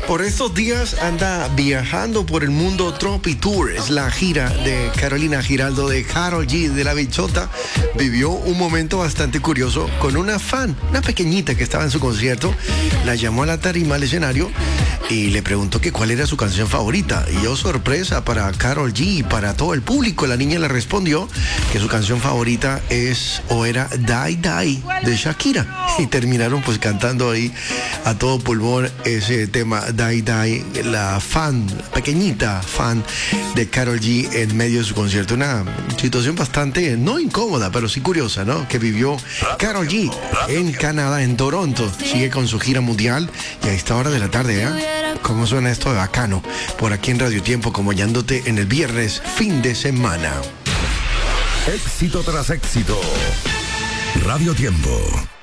Por estos días anda viajando por el mundo Tropi Tour. Es la gira de Carolina Giraldo, de Karol G, de La Bichota. Vivió un momento bastante curioso con una fan, una pequeñita que estaba en su concierto. La llamó a la tarima, al escenario, y le preguntó que cuál era su canción favorita. Y yo, sorpresa para Karol G y para todo el público, la niña le respondió que su canción favorita es o era Die Die de Shakira. Y terminaron pues cantando ahí a todo pulmón ese tema Die Die. La fan, pequeñita fan de Karol G en medio de su concierto. Una situación bastante, no incómoda, pero sí curiosa, ¿no? Que vivió Karol G en Canadá, en Toronto. Sigue con su gira mundial y a esta hora de la tarde, ¿cómo suena esto de bacano? Por aquí en Radio Tiempo, acompañándote en el viernes, fin de semana. Éxito tras éxito. Radio Tiempo.